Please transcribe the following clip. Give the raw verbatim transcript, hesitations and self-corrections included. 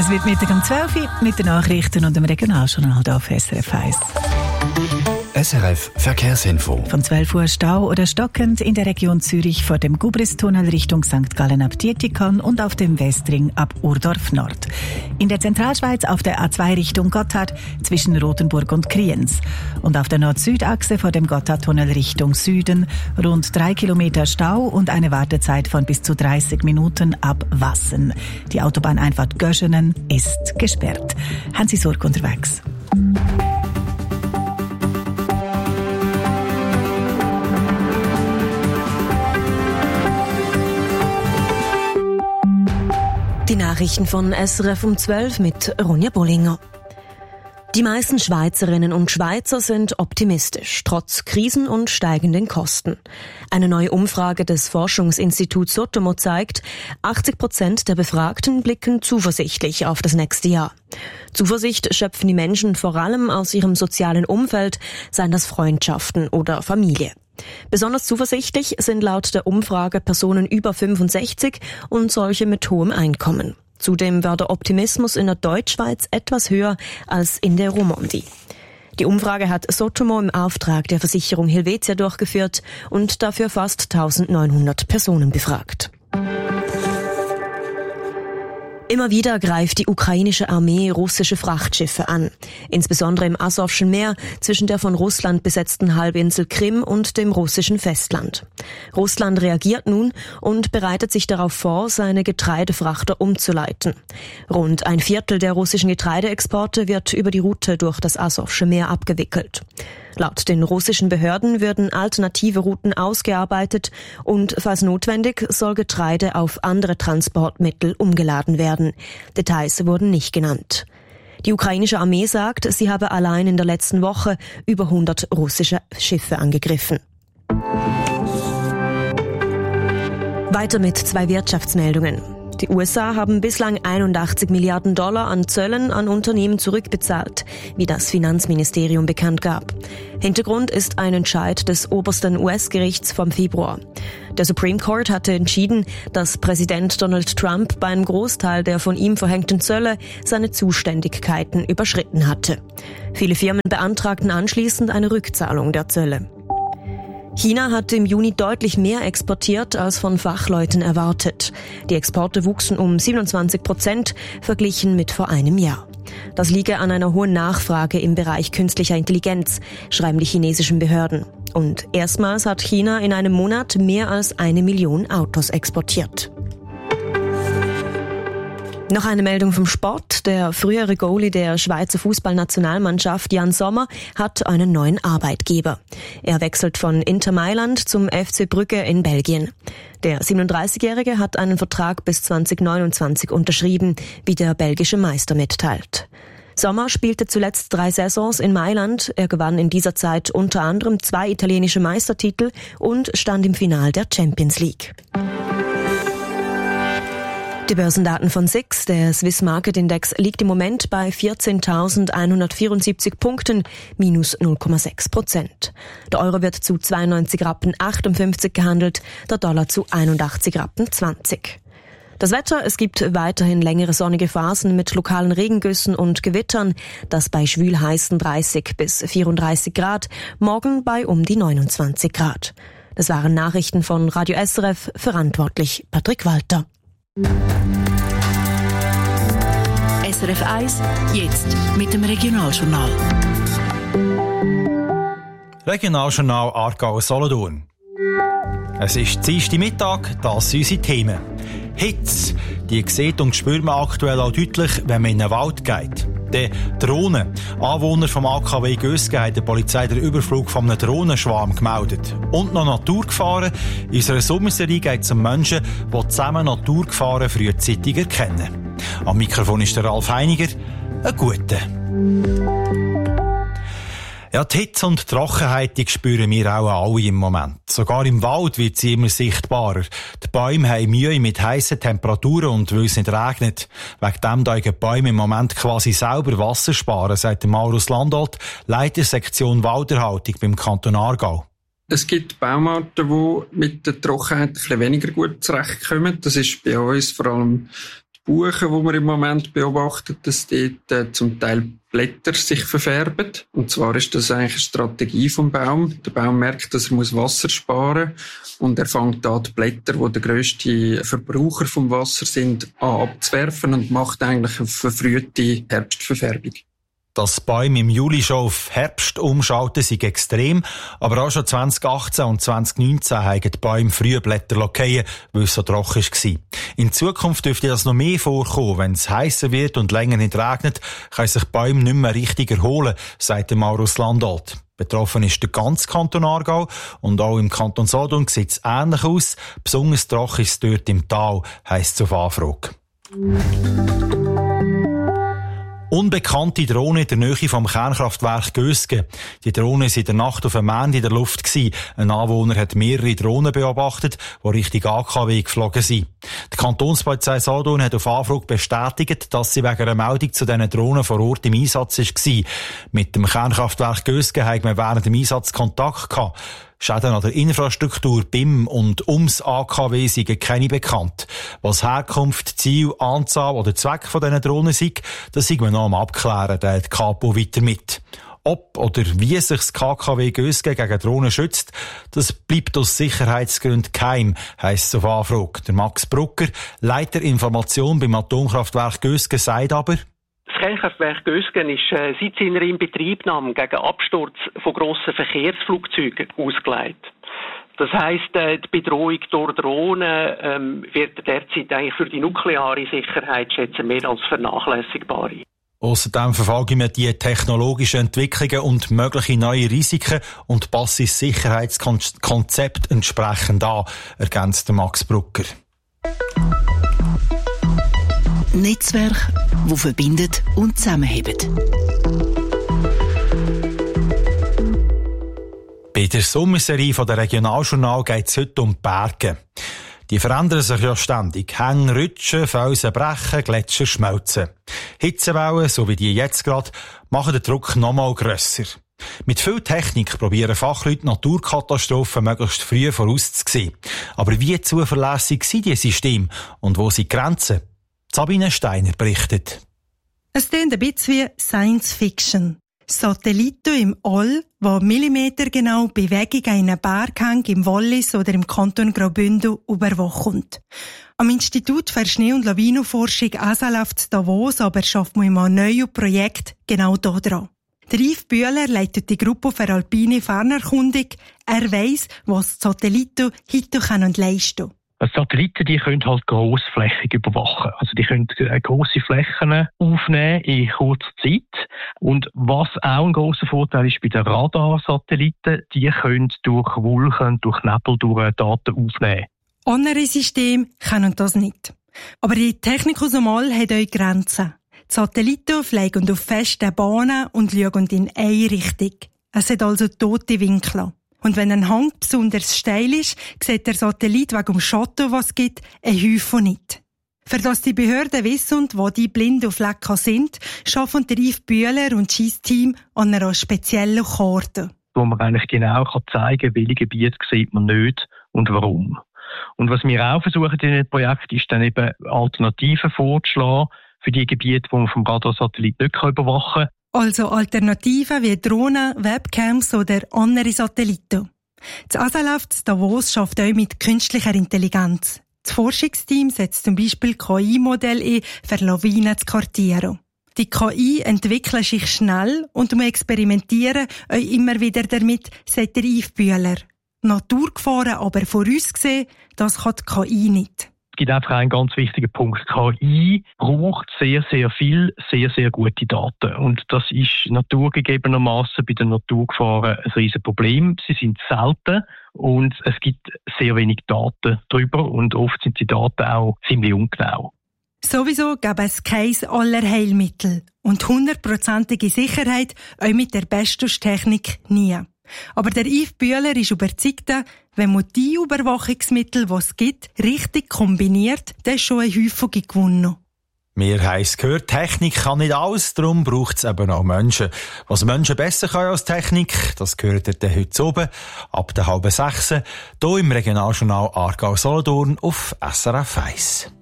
Es wird Mittag um zwölf Uhr mit den Nachrichten und dem Regionaljournal auf S R F eins. S R F Verkehrsinfo. Von zwölf Uhr Stau oder stockend in der Region Zürich vor dem Gubristunnel Richtung Sankt Gallen ab Dietikon und auf dem Westring ab Urdorf Nord. In der Zentralschweiz auf der A zwei Richtung Gotthard zwischen Rothenburg und Kriens. Und auf der Nord-Süd-Achse vor dem Gotthardtunnel Richtung Süden rund drei Kilometer Stau und eine Wartezeit von bis zu dreißig Minuten ab Wassen. Die Autobahneinfahrt Göschenen ist gesperrt. Hansi Sorg unterwegs. Die Nachrichten von S R F um zwölf mit Ronja Bollinger. Die meisten Schweizerinnen und Schweizer sind optimistisch, trotz Krisen und steigenden Kosten. Eine neue Umfrage des Forschungsinstituts Sotomo zeigt, achtzig Prozent der Befragten blicken zuversichtlich auf das nächste Jahr. Zuversicht schöpfen die Menschen vor allem aus ihrem sozialen Umfeld, seien das Freundschaften oder Familie. Besonders zuversichtlich sind laut der Umfrage Personen über fünfundsechzig und solche mit hohem Einkommen. Zudem war der Optimismus in der Deutschschweiz etwas höher als in der Romandie. Die Umfrage hat Sotomo im Auftrag der Versicherung Helvetia durchgeführt und dafür fast eintausendneunhundert Personen befragt. Immer wieder greift die ukrainische Armee russische Frachtschiffe an, insbesondere im Asowschen Meer zwischen der von Russland besetzten Halbinsel Krim und dem russischen Festland. Russland reagiert nun und bereitet sich darauf vor, seine Getreidefrachter umzuleiten. Rund ein Viertel der russischen Getreideexporte wird über die Route durch das Asowsche Meer abgewickelt. Laut den russischen Behörden würden alternative Routen ausgearbeitet und, falls notwendig, soll Getreide auf andere Transportmittel umgeladen werden. Details wurden nicht genannt. Die ukrainische Armee sagt, sie habe allein in der letzten Woche über hundert russische Schiffe angegriffen. Weiter mit zwei Wirtschaftsmeldungen. Die U S A haben bislang einundachtzig Milliarden Dollar an Zöllen an Unternehmen zurückbezahlt, wie das Finanzministerium bekannt gab. Hintergrund ist ein Entscheid des obersten U S-Gerichts vom Februar. Der Supreme Court hatte entschieden, dass Präsident Donald Trump bei einem Großteil der von ihm verhängten Zölle seine Zuständigkeiten überschritten hatte. Viele Firmen beantragten anschließend eine Rückzahlung der Zölle. China hat im Juni deutlich mehr exportiert als von Fachleuten erwartet. Die Exporte wuchsen um siebenundzwanzig Prozent verglichen mit vor einem Jahr. Das liege an einer hohen Nachfrage im Bereich künstlicher Intelligenz, schreiben die chinesischen Behörden. Und erstmals hat China in einem Monat mehr als eine Million Autos exportiert. Noch eine Meldung vom Sport. Der frühere Goalie der Schweizer Fußballnationalmannschaft Jan Sommer hat einen neuen Arbeitgeber. Er wechselt von Inter Mailand zum F C Brügge in Belgien. Der siebenunddreißigjährige hat einen Vertrag bis zwanzig neunundzwanzig unterschrieben, wie der belgische Meister mitteilt. Sommer spielte zuletzt drei Saisons in Mailand. Er gewann in dieser Zeit unter anderem zwei italienische Meistertitel und stand im Finale der Champions League. Die Börsendaten von S I X, der Swiss Market Index, liegt im Moment bei vierzehntausendeinhundertvierundsiebzig Punkten, minus null Komma sechs Prozent. Der Euro wird zu zweiundneunzig Rappen achtundfünfzig gehandelt, der Dollar zu einundachtzig Rappen zwanzig. Das Wetter, es gibt weiterhin längere sonnige Phasen mit lokalen Regengüssen und Gewittern, das bei schwül heißen dreißig bis vierunddreißig Grad, morgen bei um die neunundzwanzig Grad. Das waren Nachrichten von Radio S R F, verantwortlich Patrick Walter. S R F eins, jetzt mit dem Regionaljournal. Regionaljournal Aargau-Solothurn. Es ist Dienstagmittag, das sind unsere Themen. Hitze, die sieht und spürt man aktuell auch deutlich, wenn man in den Wald geht. Die Drohnen. Anwohner vom A K W Gösgen haben der Polizei den Überflug von einem Drohnenschwarm gemeldet. Und noch Naturgefahren. In unserer Sommerserie geht es um Menschen, die zusammen Naturgefahren frühzeitig erkennen. Am Mikrofon ist der Ralf Heiniger. Ein guter. Ja, die Hitze und die Trockenheit, die spüren wir auch alle im Moment. Sogar im Wald wird sie immer sichtbarer. Die Bäume haben Mühe mit heissen Temperaturen und weil es nicht regnet. Wegen dem da die Bäume im Moment quasi selber Wasser sparen, sagt Maurus Landolt, Leiter Sektion Walderhaltung beim Kanton Aargau. Es gibt Baumarten, die mit der Trockenheit ein bisschen weniger gut zurechtkommen. Das ist bei uns vor allem die Buchen, die man im Moment beobachtet, dass dort äh, zum Teil Blätter sich verfärben. Und zwar ist das eigentlich eine Strategie vom Baum. Der Baum merkt, dass er muss Wasser sparen muss und er fängt an, die Blätter, die der grösste Verbraucher vom Wasser sind, an abzuwerfen und macht eigentlich eine verfrühte Herbstverfärbung. Dass Bäume im Juli schon auf Herbst umschalten, sind extrem. Aber auch schon zwanzig achtzehn und zwanzig neunzehn haben die Bäume frühe Blätter fallen, weil es so trocken war. In Zukunft dürfte das noch mehr vorkommen. Wenn es heißer wird und länger nicht regnet, können sich Bäume nicht mehr richtig erholen, sagt Maurus Landolt. Betroffen ist der ganze Kanton Aargau und auch im Kanton Solothurn sieht es ähnlich aus. Besonders trocken ist es dort im Tal, heisst es auf Anfrage. Unbekannte Drohne in der Nähe vom Kernkraftwerk Gösgen. Die Drohne war in der Nacht auf einem Montag in der Luft. Ein Anwohner hat mehrere Drohnen beobachtet, die Richtung A K W geflogen sind. Die Kantonspolizei Solothurn hat auf Anfrage bestätigt, dass sie wegen einer Meldung zu diesen Drohnen vor Ort im Einsatz war. Mit dem Kernkraftwerk Gösgen hat man während dem Einsatz Kontakt gehabt. Schäden an der Infrastruktur, B I M und ums A K W sind keine bekannt. Was Herkunft, Ziel, Anzahl oder Zweck von diesen Drohnen sind, das sind wir noch am Abklären, teilt die Kapo weiter mit. Ob oder wie sich das K K W Gösgen gegen Drohnen schützt, das bleibt aus Sicherheitsgründen geheim, heisst es auf Anfrage. Der Max Brucker, Leiter Information beim Atomkraftwerk Gösgen, sagt aber: Das Kernkraftwerk Gösgen ist äh, seit seiner Inbetriebnahme gegen Absturz von grossen Verkehrsflugzeugen ausgelegt. Das heisst, äh, die Bedrohung durch Drohnen ähm, wird derzeit eigentlich für die nukleare Sicherheit schätzen mehr als vernachlässigbar ein. Außerdem verfolgen wir die technologischen Entwicklungen und mögliche neue Risiken und passen das Sicherheitskonzept entsprechend an, ergänzt Max Brucker. Netzwerk, das verbindet und zusammenhebt. Bei der Sommerserie der Regionaljournal geht es heute um die Berge. Die verändern sich ja ständig. Hänge rutschen, Felsen brechen, Gletscher schmelzen. Hitzewellen, so wie die jetzt gerade, machen den Druck noch mal grösser. Mit viel Technik probieren Fachleute Naturkatastrophen möglichst früh vorauszusehen. Aber wie zuverlässig sind diese Systeme und wo sind die Grenzen? Sabine Steiner berichtet. Es klingt ein bisschen wie Science Fiction. Satelliten im All, die millimetergenau Bewegung einer Berghang im Wallis oder im Kanton Graubünden überwachen. Am Institut für Schnee- und Lawinenforschung A S A L A F in Davos aber schafft man ein neues Projekt genau da dran. Der Yves Bühler leitet die Gruppe für alpine Fernerkundung. Er weiss, was die Satelliten heute können leisten können. Satelliten, die können halt grossflächig überwachen. Also die können grosse Flächen aufnehmen in kurzer Zeit. Und was auch ein grosser Vorteil ist bei den Radarsatelliten, die können durch Wolken, durch Nebel, durch Daten aufnehmen. Andere Systeme können das nicht. Aber die Technik aus dem All hat auch Grenzen. Die Satelliten fliegen auf festen Bahnen und schauen in eine Richtung. Es hat also tote Winkel. Und wenn ein Hang besonders steil ist, sieht der Satellit wegen dem Schatten, was es gibt, einen Häufchen nicht. Für das die Behörden wissen, wo die blinden Flecken sind, schaffen der Yves Bühler und sein Team an einer speziellen Karte. Wo man eigentlich genau zeigen kann, welche Gebiete sieht man nicht und warum. Und was wir auch versuchen in dem Projekt, ist dann eben Alternativen vorzuschlagen für die Gebiete, die man vom Radarsatellit nicht überwachen kann. Also Alternativen wie Drohnen, Webcams oder andere Satelliten. Das A S A L A F in Davos schafft auch mit künstlicher Intelligenz. Das Forschungsteam setzt zum Beispiel K I-Modelle ein, für Lawinen zu kartieren. Die K I entwickeln sich schnell und wir experimentieren auch immer wieder damit, sagt der Yves Bühler. Naturgefahren aber vorausgesehen, das kann die K I nicht. Es gibt einfach einen ganz wichtigen Punkt. K I braucht sehr, sehr viel, sehr, sehr gute Daten. Und das ist naturgegebenermaßen bei den Naturgefahren ein riesen Problem. Sie sind selten und es gibt sehr wenig Daten darüber und oft sind die Daten auch ziemlich ungenau. Sowieso gäbe es keins aller Heilmittel und hundertprozentige Sicherheit auch mit der besten Technik nie. Aber der Yves Bühler ist überzeugt, wenn man die Überwachungsmittel, die es gibt, richtig kombiniert, dann ist schon ein häufiger gewonnen. Wir haben es gehört, Technik kann nicht alles, darum braucht es eben auch Menschen. Was Menschen besser können als Technik, das gehört ihr dann heute oben, ab der halben sechs, hier im Regionaljournal Aargau Solothurn auf S R F eins.